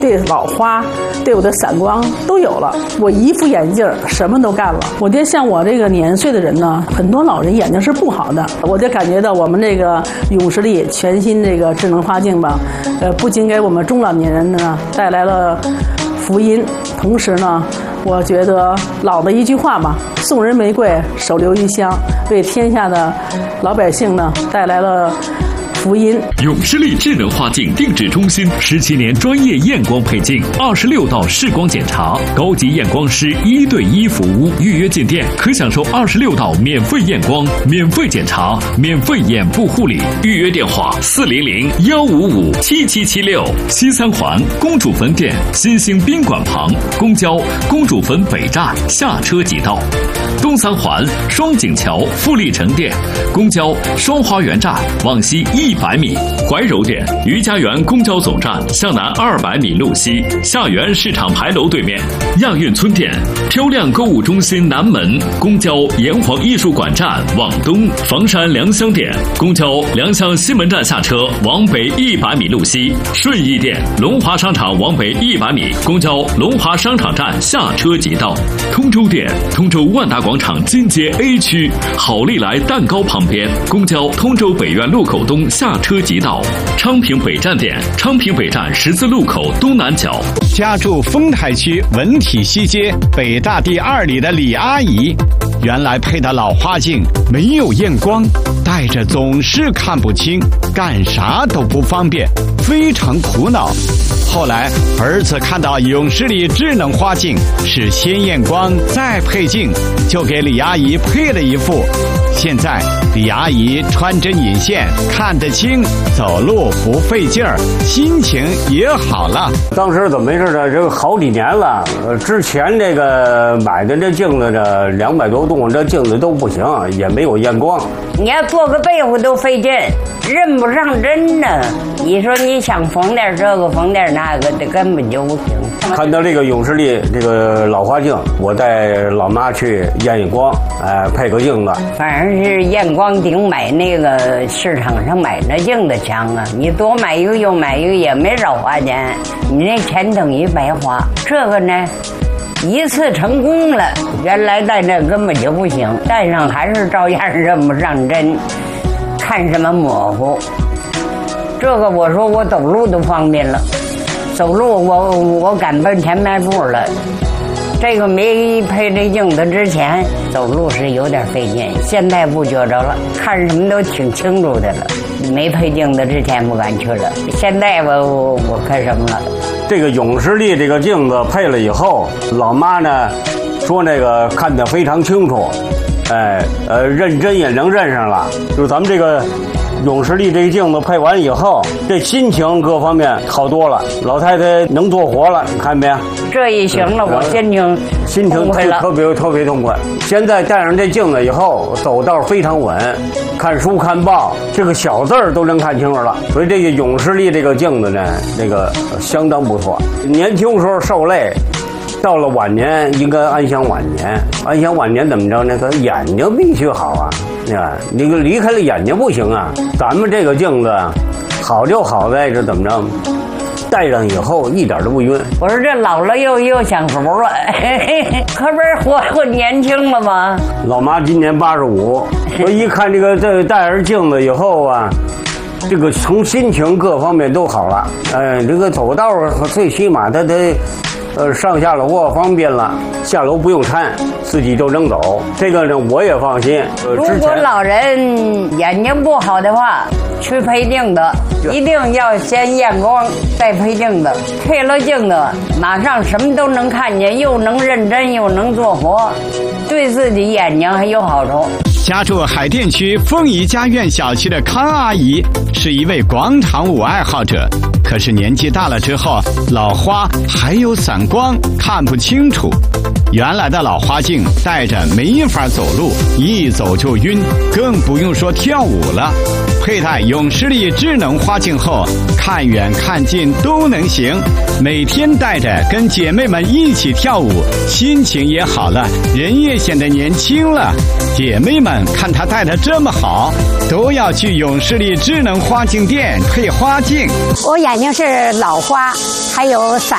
对老花，对我的散光都有了。我一副眼镜什么都干了。我觉得像我这个年岁的人呢，很多老人眼睛是不好的。我就感觉到我们这个永视力全新这个智能花镜吧，不仅给我们中老年人呢带来了福音，同时呢，我觉得老的一句话嘛，送人玫瑰，手留余香，为天下的老百姓呢带来了福音。 永视力智能花镜定制中心17年专业验光配镜，26道视光检查，高级验光师1对1服务。预约进店可享受26道免费验光、免费检查、免费眼部护理。预约电话400-155-7776。西三环公主坟店新兴宾馆旁，公交公主坟北站下车即到。东三环双井桥富力城店，公交双花园站往西100米。怀柔店余家园公交总站向南200米路西，下园市场牌楼对面。亚运村店漂亮购物中心南门，公交炎黄艺术馆站往东。房山良乡店公交良乡西门站下车往北100米路西。顺义店龙华商场往北100米，公交龙华商场站下车即到。通州店通州万达广场金街 A 区好利来蛋糕旁边，公交通州北苑路口东下车即到。昌平北站店昌平北站十字路口东南角。 家住丰台区文体西街北大第2里的李阿姨，原来配的老花镜没有验光，戴着总是看不清，干啥都不方便，非常苦恼。后来儿子看到永视力智能花镜是先验光再配镜，就给李阿姨配了一副。现在李阿姨穿针引线，看得清，走路不费劲儿，心情也好了。 当时怎么回事呢？这个好几年了，之前这个买的这镜子这200多度，这镜子都不行，也没有验光。 你要做个被子都费劲，认不上针呢。你说你想缝点这个缝点那个的，根本就不行。 看到这个永视力这个老花镜，我带老妈去验光，配个镜子。 反正是验光顶买那个市场上买那镜子强啊！你多买一个又买一个也没少花钱，你那钱等于白花。这个呢，一次成功了，原来戴这根本就不行，戴上还是照样认不上针，看什么模糊。这个我说我走路都方便了，走路我敢奔前迈步了。这个没配这镜子之前走路是有点费劲，现在不觉着了，看什么都挺清楚的了。没配镜子之前不敢去了，现在我看什么了。 这个永视力这个镜子配了以后，老妈呢说那个看得非常清楚，认真也能认上了。就是咱们这个永视力这个镜子配完以后，这心情各方面好多了，老太太能做活了，你看没？ 这一行了，我心情特别痛快。现在戴上这镜子以后，走道非常稳，看书看报，这个小字儿都能看清楚了。所以这个永视力这个镜子呢，这个相当不错。年轻时候受累，到了晚年应该安享晚年。安享晚年怎么着呢？他眼睛必须好啊，你离开了眼睛不行啊。咱们这个镜子好就好在这怎么着，戴上以后一点都不晕。 我说这老了又享福了，可不是活年轻了吗？ 老妈今年85，我一看这戴上镜子以后啊，这个从心情各方面都好了。这个走道最起码他得上下楼方便了，下楼不用搀，自己就能走。这个呢我也放心。 如果老人眼睛不好的话，去配镜子，一定要先验光再配镜子。配了镜子，马上什么都能看见，又能认真又能做活，对自己眼睛还有好处。 家住海淀区凤仪家苑小区的康阿姨是一位广场舞爱好者，可是年纪大了之后，老花还有散光，看不清楚。原来的老花镜戴着没法走路，一走就晕，更不用说跳舞了。佩戴永视力智能花镜后，看远看近都能行，每天戴着跟姐妹们一起跳舞，心情也好了，人也显得年轻了。姐妹们看她戴得这么好，都要去永视力智能花镜店配花镜。 我眼睛是老花，还有散